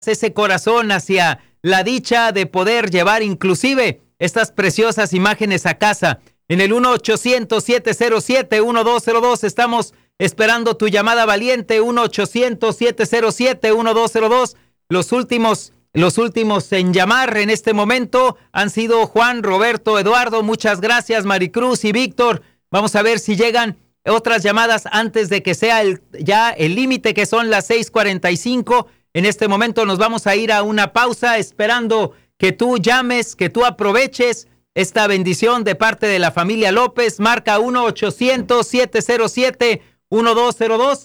ese corazón hacia la dicha de poder llevar inclusive estas preciosas imágenes a casa. En el 1-800-707-1202 estamos esperando tu llamada valiente. 1-800-707-1202. Los últimos en llamar en este momento han sido Juan, Roberto, Eduardo. Muchas gracias, Maricruz y Víctor. Vamos a ver si llegan otras llamadas antes de que sea ya el límite, que son las 6:45. En este momento nos vamos a ir a una pausa esperando que tú llames, que tú aproveches esta bendición de parte de la familia López. Marca 1-800-707-1202,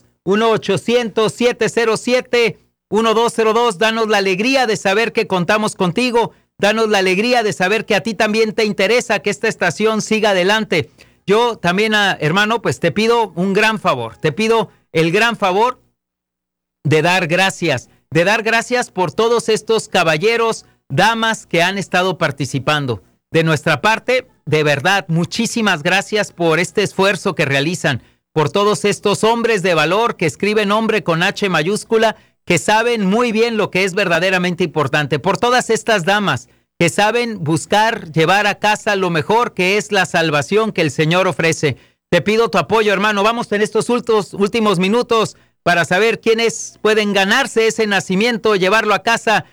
1-800-707-1202. Danos la alegría de saber que contamos contigo. Danos la alegría de saber que a ti también te interesa que esta estación siga adelante. Yo también, hermano, pues te pido un gran favor. Te pido el gran favor de dar gracias por todos estos caballeros, damas que han estado participando. De nuestra parte, de verdad, muchísimas gracias por este esfuerzo que realizan, por todos estos hombres de valor que escriben hombre con H mayúscula, que saben muy bien lo que es verdaderamente importante, por todas estas damas que saben buscar llevar a casa lo mejor, que es la salvación que el Señor ofrece. Te pido tu apoyo, hermano. Vamos en estos últimos minutos para saber quiénes pueden ganarse ese nacimiento, llevarlo a casa.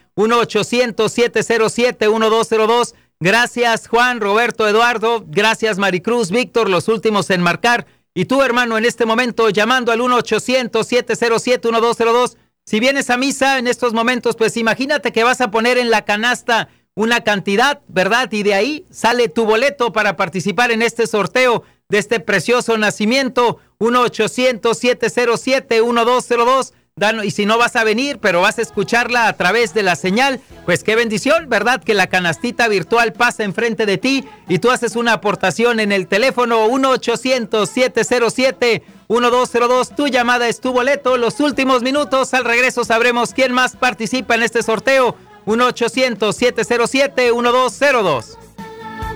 1-800-707-1202. Gracias, Juan, Roberto, Eduardo. Gracias, Maricruz, Víctor, los últimos en marcar. Y tú, hermano, en este momento, llamando al 1-800-707-1202. Si vienes a misa en estos momentos, pues imagínate que vas a poner en la canasta una cantidad, ¿verdad? Y de ahí sale tu boleto para participar en este sorteo de este precioso nacimiento. 1-800-707-1202. Y si no vas a venir, pero vas a escucharla a través de la señal, pues qué bendición, ¿verdad? Que la canastita virtual pasa enfrente de ti y tú haces una aportación en el teléfono 1-800-707-1202. Tu llamada es tu boleto. Los últimos minutos, al regreso sabremos quién más participa en este sorteo. 1-800-707-1202.